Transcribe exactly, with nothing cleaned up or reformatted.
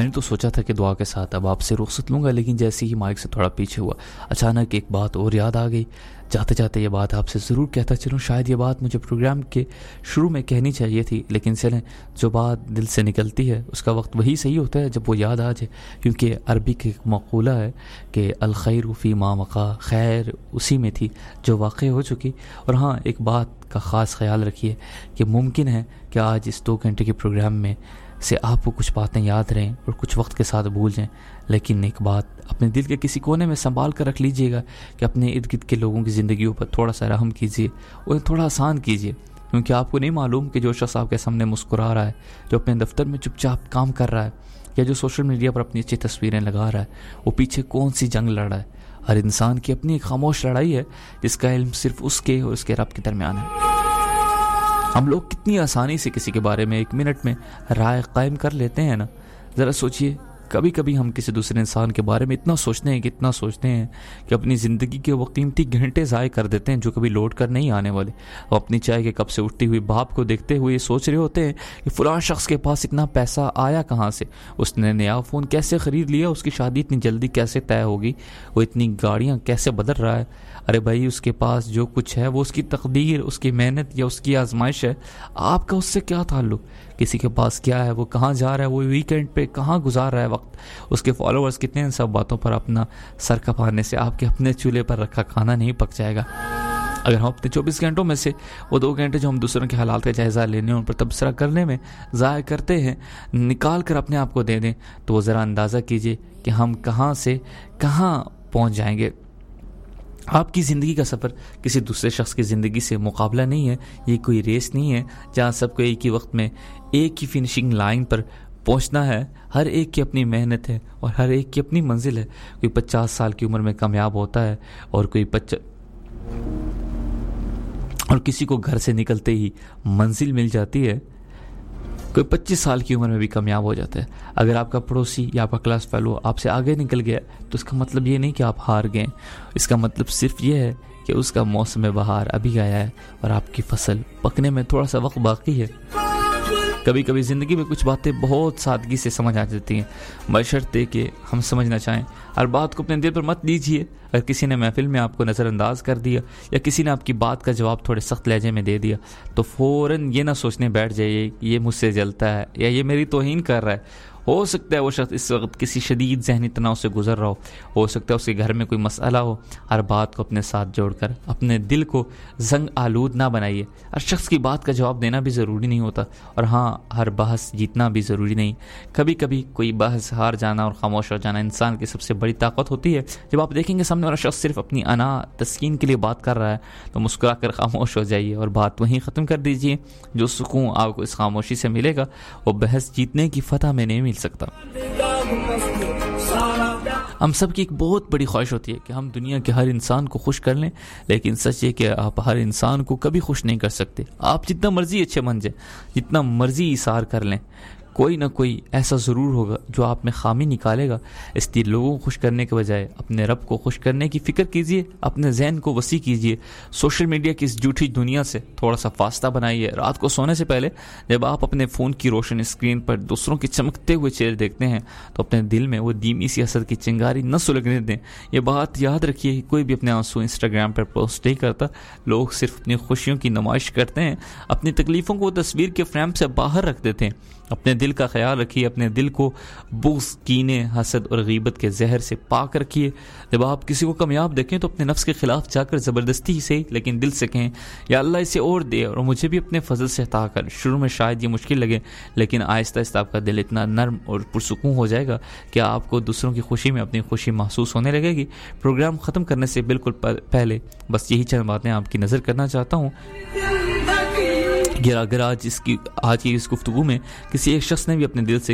میں نے تو سوچا تھا کہ دعا کے ساتھ اب آپ سے رخصت لوں گا، لیکن جیسے ہی مائک سے تھوڑا پیچھے ہوا اچانک ایک بات اور یاد آ گئی. جاتے جاتے یہ بات آپ سے ضرور کہتا چلوں، شاید یہ بات مجھے پروگرام کے شروع میں کہنی چاہیے تھی، لیکن چلیں جو بات دل سے نکلتی ہے اس کا وقت وہی صحیح ہوتا ہے جب وہ یاد آ جائے، کیونکہ عربی کی ایک مقولہ ہے کہ الخیر فی ما وقع، خیر اسی میں تھی جو واقع ہو چکی. اور ہاں ایک بات کا خاص خیال رکھیے کہ ممکن ہے کہ آج اس دو گھنٹے کے پروگرام میں سے آپ کو کچھ باتیں یاد رہیں اور کچھ وقت کے ساتھ بھول جائیں، لیکن ایک بات اپنے دل کے کسی کونے میں سنبھال کر رکھ لیجئے گا کہ اپنے ارد گرد کے لوگوں کی زندگیوں پر تھوڑا سا رحم کیجیے، انہیں تھوڑا آسان کیجیے، کیونکہ آپ کو نہیں معلوم کہ جو شخص آپ کے سامنے مسکرا رہا ہے، جو اپنے دفتر میں چپ چاپ کام کر رہا ہے، یا جو سوشل میڈیا پر اپنی اچھی تصویریں لگا رہا ہے، وہ پیچھے کون سی جنگ لڑ رہا ہے. ہر انسان کی اپنی ایک خاموش لڑائی ہے جس کا علم صرف اس کے اور اس کے رب کے درمیان ہے. ہم لوگ کتنی آسانی سے کسی کے بارے میں ایک منٹ میں رائے قائم کر لیتے ہیں نا. ذرا سوچئے، کبھی کبھی ہم کسی دوسرے انسان کے بارے میں اتنا سوچتے ہیں کہ اتنا سوچتے ہیں کہ اپنی زندگی کے وہ قیمتی گھنٹے ضائع کر دیتے ہیں جو کبھی لوٹ کر نہیں آنے والے. وہ اپنی چائے کے کپ سے اٹھتی ہوئی باپ کو دیکھتے ہوئے سوچ رہے ہوتے ہیں کہ فلاں شخص کے پاس اتنا پیسہ آیا کہاں سے، اس نے نیا فون کیسے خرید لیا، اس کی شادی اتنی جلدی کیسے طے ہوگی، وہ اتنی گاڑیاں کیسے بدل رہا ہے. ارے بھائی، اس کے پاس جو کچھ ہے وہ اس کی تقدیر، اس کی محنت یا اس کی آزمائش ہے. آپ کا اس سے کیا تعلق؟ کسی کے پاس کیا ہے، وہ کہاں جا رہا ہے، وہ ویکینڈ پہ کہاں گزار رہا ہے وقت، اس کے فالوورز کتنے، ان سب باتوں پر اپنا سر کھپانے سے آپ کے اپنے چولہے پر رکھا کھانا نہیں پک جائے گا. اگر ہم اپنے چوبیس گھنٹوں میں سے وہ دو گھنٹے جو ہم دوسروں کے حالات کا جائزہ لینے، ان پر تبصرہ کرنے میں ضائع کرتے ہیں، نکال کر اپنے آپ کو دے دیں، تو وہ ذرا اندازہ کیجئے کہ ہم کہاں سے کہاں پہنچ جائیں گے. آپ کی زندگی کا سفر کسی دوسرے شخص کی زندگی سے مقابلہ نہیں ہے، یہ کوئی ریس نہیں ہے جہاں سب کو ایک ہی وقت میں ایک ہی فنشنگ لائن پر پہنچنا ہے. ہر ایک کی اپنی محنت ہے اور ہر ایک کی اپنی منزل ہے. کوئی پچاس سال کی عمر میں کامیاب ہوتا ہے اور کوئی پچ اور کسی کو گھر سے نکلتے ہی منزل مل جاتی ہے، کوئی پچیس سال کی عمر میں بھی کامیاب ہو جاتا ہے. اگر آپ کا پڑوسی یا آپ کا کلاس فیلو آپ سے آگے نکل گیا تو اس کا مطلب یہ نہیں کہ آپ ہار گئے، اس کا مطلب صرف یہ ہے کہ اس کا موسم بہار ابھی آیا ہے اور آپ کی فصل پکنے میں تھوڑا سا وقت باقی ہے. کبھی کبھی زندگی میں کچھ باتیں بہت سادگی سے سمجھ آ جاتی ہیں، بشرطے کہ ہم سمجھنا چاہیں. ہر بات کو اپنے دل پر مت لیجیے. اگر کسی نے محفل میں آپ کو نظر انداز کر دیا یا کسی نے آپ کی بات کا جواب تھوڑے سخت لہجے میں دے دیا تو فوراً یہ نہ سوچنے بیٹھ جائیے یہ مجھ سے جلتا ہے یا یہ میری توہین کر رہا ہے. ہو سکتا ہے وہ شخص اس وقت کسی شدید ذہنی تناؤ سے گزر رہا ہو، ہو سکتا ہے اس کے گھر میں کوئی مسئلہ ہو. ہر بات کو اپنے ساتھ جوڑ کر اپنے دل کو زنگ آلود نہ بنائیے. ہر شخص کی بات کا جواب دینا بھی ضروری نہیں ہوتا، اور ہاں ہر بحث جیتنا بھی ضروری نہیں. کبھی کبھی کوئی بحث ہار جانا اور خاموش ہو جانا انسان کی سب سے بڑی طاقت ہوتی ہے. جب آپ دیکھیں گے سامنے والا شخص صرف اپنی انا تسکین کے لیے بات کر رہا ہے تو مسکرا کر خاموش ہو جائیے اور بات وہیں ختم کر دیجیے. جو سکون آپ کو اس خاموشی سے ملے گا وہ بحث جیتنے کی فتح میں نہیں مل سکتا. ہم سب کی ایک بہت بڑی خواہش ہوتی ہے کہ ہم دنیا کے ہر انسان کو خوش کر لیں، لیکن سچ یہ کہ آپ ہر انسان کو کبھی خوش نہیں کر سکتے. آپ جتنا مرضی اچھے بن جائیں، جتنا مرضی ایثار کر لیں، کوئی نہ کوئی ایسا ضرور ہوگا جو آپ میں خامی نکالے گا. اس لیے لوگوں کو خوش کرنے کے بجائے اپنے رب کو خوش کرنے کی فکر کیجیے. اپنے ذہن کو وسیع کیجیے. سوشل میڈیا کی اس جھوٹی دنیا سے تھوڑا سا فاصلہ بنائیے. رات کو سونے سے پہلے جب آپ اپنے فون کی روشن اسکرین پر دوسروں کے چمکتے ہوئے چہرے دیکھتے ہیں تو اپنے دل میں وہ دھیمی سی حسد کی چنگاری نہ سلگنے دیں. یہ بات یاد رکھیے کہ کوئی بھی اپنے آنسو انسٹاگرام پر پوسٹ نہیں کرتا. لوگ صرف اپنی خوشیوں کی نمائش کرتے ہیں، اپنی تکلیفوں کو تصویر کے فریم سے باہر رکھ دیتے ہیں. اپنے دل کا خیال رکھیے. اپنے دل کو بغض، کینے، حسد اور غیبت کے زہر سے پاک رکھیے. جب آپ کسی کو کامیاب دیکھیں تو اپنے نفس کے خلاف جا کر زبردستی سے لیکن دل سے کہیں یا اللہ اسے اور دے اور مجھے بھی اپنے فضل سے عطا کر. شروع میں شاید یہ مشکل لگے لیکن آہستہ آہستہ آپ کا دل اتنا نرم اور پرسکون ہو جائے گا کہ آپ کو دوسروں کی خوشی میں اپنی خوشی محسوس ہونے لگے گی. پروگرام ختم کرنے سے بالکل پہلے بس یہی چند باتیں آپ کی نظر کرنا چاہتا ہوں. اگر آج اس کی آج کی اس گفتگو میں کسی ایک شخص نے بھی اپنے دل سے